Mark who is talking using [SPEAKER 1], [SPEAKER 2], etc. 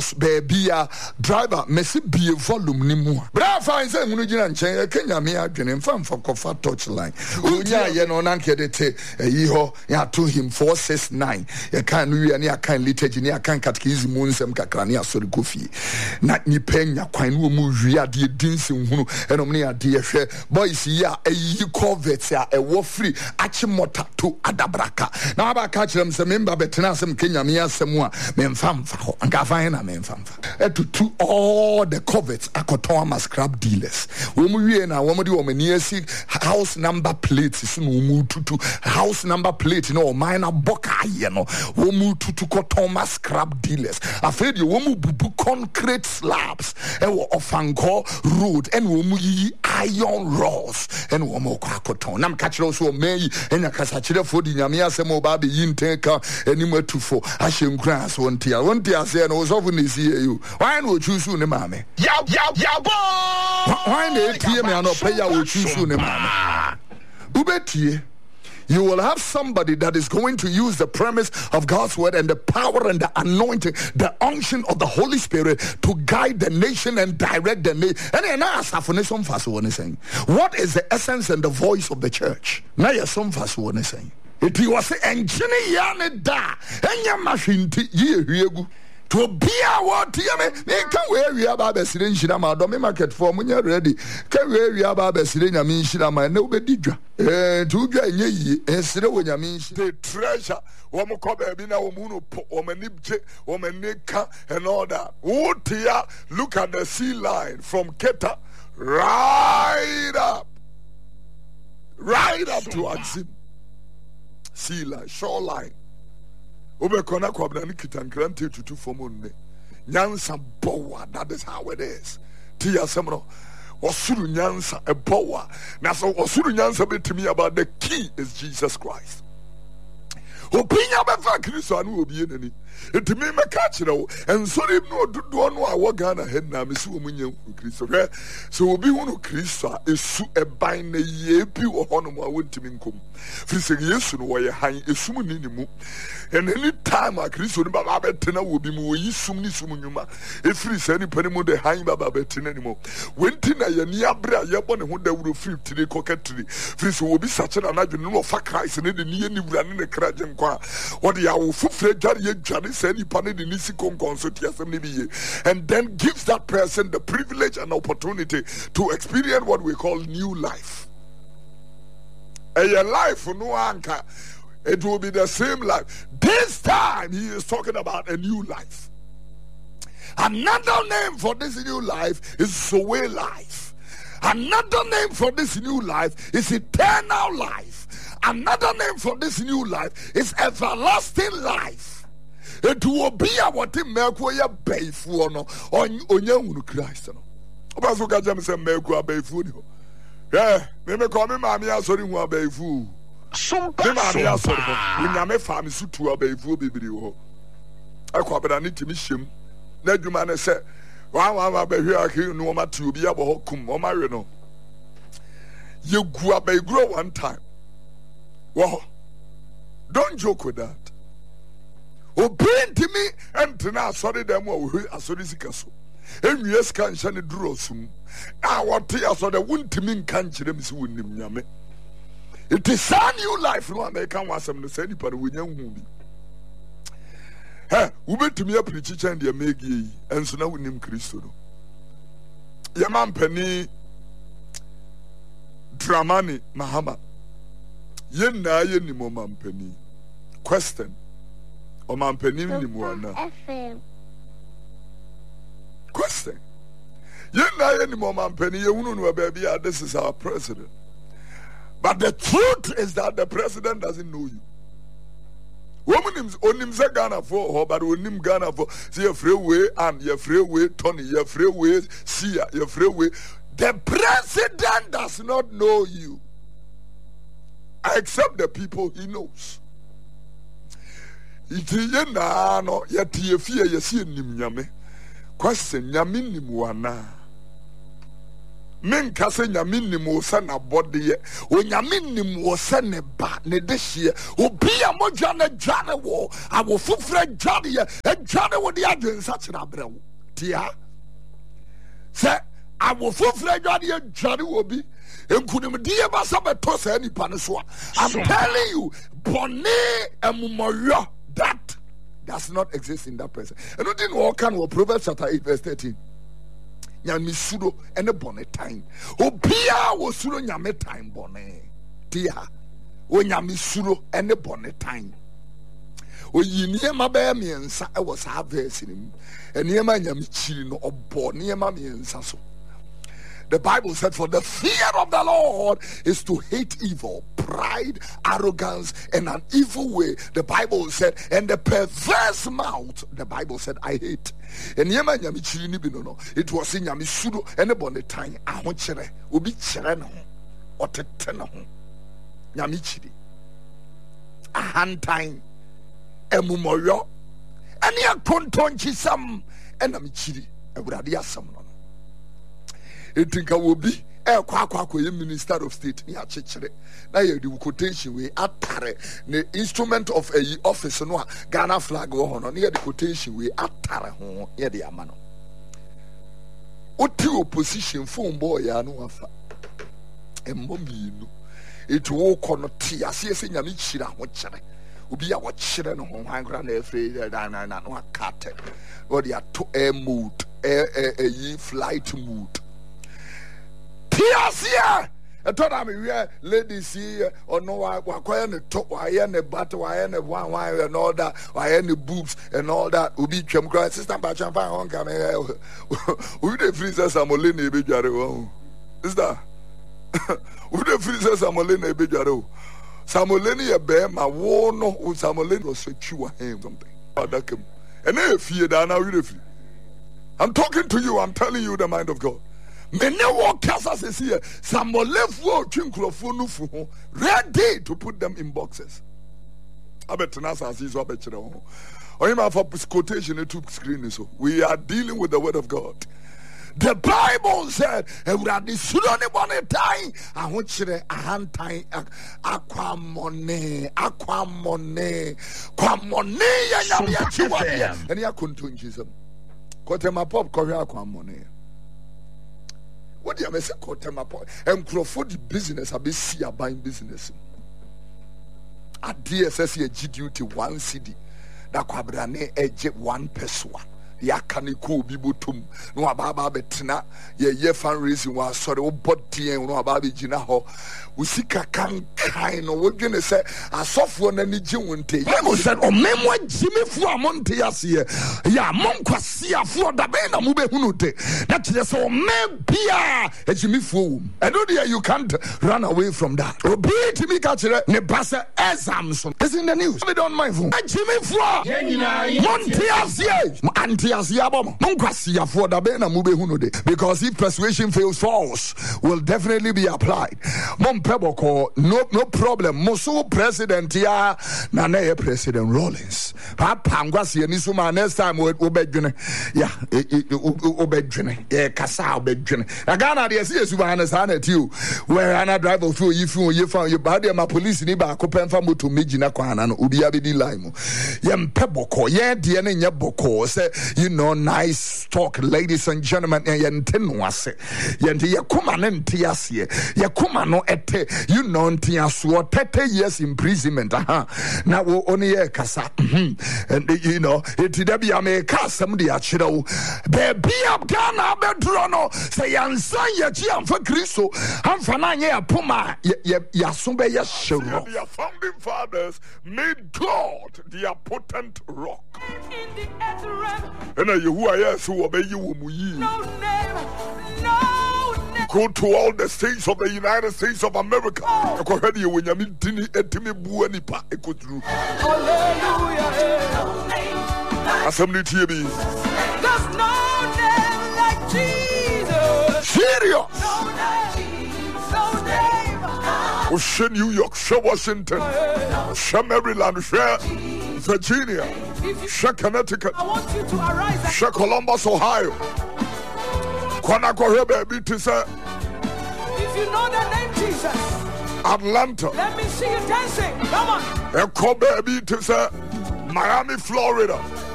[SPEAKER 1] baby driver messi be volume ni mu bra fine say hunu gina nchen Kenya me adwene mfa kofa touch line onya ye no na nke de te yi ho ya to him 469 ye kan no wi ani akan liturgy ni akan catechism mu nsem kakra ne asori kofi na ni penya kwan no mu wi ade dinsi hunu enom ne ade hwe boys ya yi covet ya ewo free achi mota to adabraka na aba ka kirem se member betena asem Kenya me asem a me mfa ho anka fine na to all the covets akoton scrap dealers womu wie na womu de omani asi house number plates so no mu tutu house number plate no minor boka ye no womu tutu koton scrap dealers afraid you womu bubu concrete slabs e wo Ofanko road and womu yi iron rods and womu akoton nam ka kire so meyi enya kasa kire fo di nyame asem oba be yinteka enimu atufo ahye nkran so wontia say no so see you. Why no choose you, mame? Why they tear me and not pay you choose you, mame? Ubetie. You will have somebody that is going to use the premise of God's word and the power and the anointing, the unction of the Holy Spirit to guide the nation and direct the nation. And then what is the essence and the voice of the church? Now you're some fast one saying. It was engineer yane da. Enya mashinti ye to be what yame they can wear we about the siren shirama do me market for munya ready can wear we about the siren yami shirama no be didwa to dwa nye yi esire wo yami the treasure wo mo ko ba bi na wo mu no wo manibje wo manika and all that wotia look at the sea line from Keta right up to Axim sea line shoreline Obekona kwabna ni kitankrante tutu fomonne nyansa bowa that is how it is tia semro osuru nyansa ebowa na so osuru nyansa betimi about the key is Jesus Christ opinya befa Kristo anu obi enani etimi meka kire wo ensori no dodo no a wo Ghana he na me se wo munya Kristo hwe so obi hunu Kristo esu eban na ye bi wo hono mo a wontimi nkom firi Yesu no wo ye han esum ni mu and any time a Kristo ni baba betena wo bi mu wo yisum ni sum nyuma efiri se ni pani mu de han baba betena ni mo wenti na ye ni abra ye bo ne ho da wuro 50 kokatiri firi se wo bi sache na nadwe no fa Christ ne de ni ni wura ne kraje nkwa wo de ya wo fufre dware ye dware se ni pane de ni si konkonso tiasem ne biye and then gives that person the privilege and opportunity to experience what we call new life. A life no anka. It will be the same life. This time he is talking about a new life. Another name for this new life is Zoe life. Another name for this new life is eternal life. Another name for this new life is everlasting life. It will be what in Mercury bay for no on young Christ. Obaso Gajam said Mercury bay food. Yeah, me call me Mamia sorry who bay food. Mamia sorry. When you may farm to a bay food baby. I call but I need to miss him. Nedumane said, Wow, baby, I hear no matter to be able to come or marry no. You grew up a grow one time. Well, don't joke with that. Obey to me and now sorry them who are sorry Sikaso. And yes, can shani drosum. I want to ask the wound to mean can't them see with him yame. It is a new life, no one they can want some to say, but with young movie. Hey, who bet to me a preacher and the Megi, and so now with him Christo. Yaman Penny Dramani Mahama. Yen na yen ni mo mampeni. Question. O mampeni ni mo ana. Question. Yen na yen ni mo mampeni. Ye unu no baby. This is our president. But the truth is that the president doesn't know you. Woman onim se Ghana for, but onim Ghana for. See your freeway and your freeway Tony, your freeway Sia, your freeway. The president does not know you. Except the people he knows. Itiye na no yati efie yesi nim nyame. Question nyame nim wana. men ka se nyame nim wo se na bode o nyame nim wo se ne ba ne de hie obi a modwa na dwane wo awo fufure dwane wo de adwensa kyerɛ abrɛ wo tia se awo fufure dwane wo bi enkunim die ba sa beto sa nipa ne so I'm telling you bone emumoyo that does not exist in that person. And you didn't walk on Proverbs chapter 8 verse 13. Nyame suro ene bone time. Obia wo suro nyame time bone. Dia. O nyame suro ene bone time. O yiniema ba miensa e wo sa verse ni. Eniema nyame chiri no obo niema miensa so. The Bible said, for the fear of the Lord is to hate evil, pride, arrogance, and an evil way. The Bible said, and the perverse mouth, the Bible said, I hate. And it was in Yamisudo and upon the time, I want chere, ubi chereno, or teteno, Yamichidi, a hand time, a mumoyo, and ya kontonchi sam, and Amichidi, a bradia sam. Etinka will be a minister of state near Chichere. Now you do quotation we atare the instrument of a office no Ghana flag on near the quotation we atare home near the amano. Oti opposition phone boy ya no afa. Emombi no. It will connot as yes in Yamichira watchere. Ubi a watchere no home hang na afraid that no cat. Or the air mood, a flight mood. Here, I told him, ladies here, or no, why the top, why the butter, why the one, why and all that, why the boobs and all that. Ubi Chum cry, sister, but I'm fine. Who the freezers are Molina Bijaro? Is that? Who the freezers are Molina Bijaro? Samolini a bear, my war no, Samolin was secure him something. And if you are now, I'm talking to you, I'm telling you the mind of God. Many workers as here, some left work chinklofunu ready to put them in boxes. I bet Nasa sees what bet you or even for quotation to screen so. We are dealing with the word of God. The Bible said, "And we are the Sudan bonnet time. I want you to a hand time aquamone, and you are continuing. Quote my pop, Korea aquamone. What do you say? And Crawford business, I be see a buying business. At DSS, a G duty 1 CD. That Quabrane edge 1 person. Yakaniku bibutum no ababa betina ye fundraising was sorry o body no ababa gina ho usika kan kai no wodwene se asofo na ni giwonte Bible said o memwa gimifu amonte yase ya monkwase afo da be na mu behunu te that is so mebia agimifu and no there you can't run away from that obi timi ka kire ne basa exams is in the news we don't mind agimifu monte yase anti because if persuasion fails, force will definitely be applied. No problem. Mosu president ya na President Rawlings. Next time we kasa Agana the CS you where ana driver through you found your body my police ni ba kopen famu to mijina kwana no ubi abidi lime. Yem peboko ye diene nya boko say you know, nice talk, ladies and gentlemen. Yentenwase, yenti yakuma nentiasie, yakuma no ete, you know, ntiaswo 30 years imprisonment. Now only a kasa, and you know, it debi ame kasam di achiro. Baby up Ghana bedrono, say yansan yachi amfa Kristo, amfana ye apuma yasumbe yashiro. Their founding fathers made God their potent rock.
[SPEAKER 2] In the earth realm.
[SPEAKER 1] And who I am, so obey you.
[SPEAKER 2] No name.
[SPEAKER 1] Go to all the states of the United States of America. I could hear you when you meet Tini Etimi Buanipa. I could do. Assembly TV.
[SPEAKER 2] There's no name like Jesus.
[SPEAKER 1] Serious.
[SPEAKER 2] No name. No name.
[SPEAKER 1] Share New York, share Washington, share Maryland, share Virginia, share Connecticut, share Columbus, Ohio. Kwana kwa baby to say
[SPEAKER 2] you know the name Jesus?
[SPEAKER 1] Atlanta.
[SPEAKER 2] Let me see you dancing. Come on.
[SPEAKER 1] Ɛkɔ baabi te sɛ Miami, Florida.